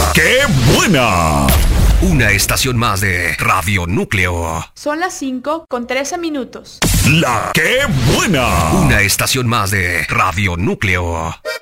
¡Qué buena! Una estación más de Radio Núcleo. Son las 5:13. ¡La qué buena! Una estación más de Radio Núcleo.